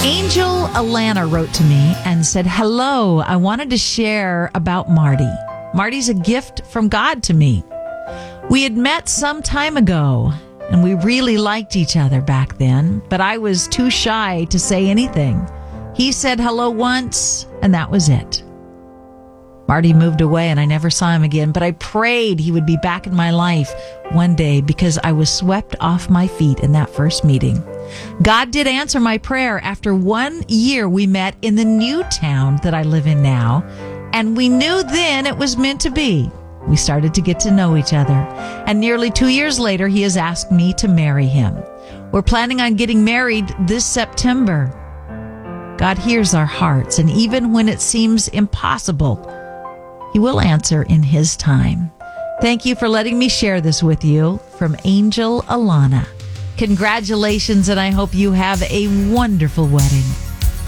Angel Alana wrote to me and said, hello, I wanted to share about Marty. Marty's a gift from God to me. We had met some time ago, and we really liked each other back then, but I was too shy to say anything. He said hello once, and that was it. Marty moved away, and I never saw him again, but I prayed he would be back in my life one day because I was swept off my feet in that first meeting. God did answer my prayer. After 1 year, we met in the new town that I live in now, and we knew then it was meant to be. We started to get to know each other, and nearly 2 years later, he has asked me to marry him. We're planning on getting married this September. God hears our hearts, and even when it seems impossible, he will answer in his time. Thank you for letting me share this with you. From Angel Alana. Congratulations, and I hope you have a wonderful wedding.